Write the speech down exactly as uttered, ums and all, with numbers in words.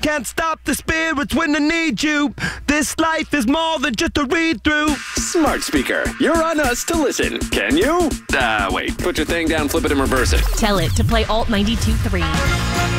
Can't stop the spirits when I need you. This life is more than just a read-through. Smart speaker, you're on us to listen. Can you? Ah, uh, wait. Put your thing down, flip it, and reverse it. Tell it to play Alt ninety-two point three.